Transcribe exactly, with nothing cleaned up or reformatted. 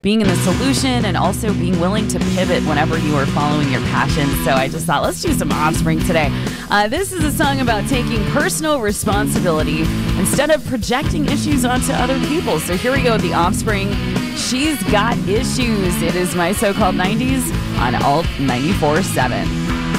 being in the solution and also being willing to pivot whenever you are following your passions. So I just thought, let's do some Offspring today. Uh, this is a song about taking personal responsibility instead of projecting issues onto other people. So here we go, The Offspring, She's Got Issues. It is My So-Called nineties on Alt ninety-four point seven.